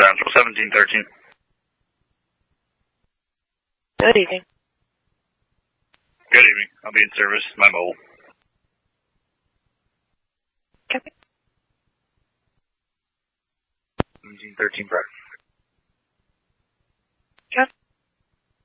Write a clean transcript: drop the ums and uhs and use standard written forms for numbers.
Central, 1713. Good evening. Good evening. I'll be in service. My mobile. Okay. 1713 Private.